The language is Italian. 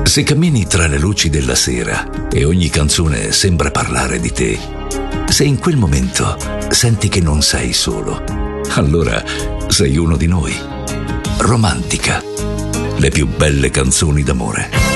Se cammini tra le luci della sera e ogni canzone sembra parlare di te, se in quel momento senti che non sei solo, allora sei uno di noi. Romantica, le più belle canzoni d'amore.